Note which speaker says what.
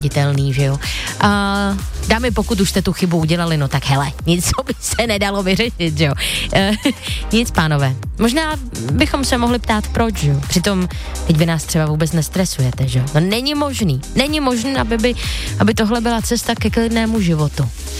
Speaker 1: viditelný, že jo. Dámy, pokud už jste tu chybu udělali, no tak hele, nic, co by se nedalo vyřešit, že jo. Nic, pánové. Možná bychom se mohli ptát, proč, že jo. Přitom teď vy nás třeba vůbec nestresujete, že jo. No není možný, aby tohle byla cesta ke klidnému životu.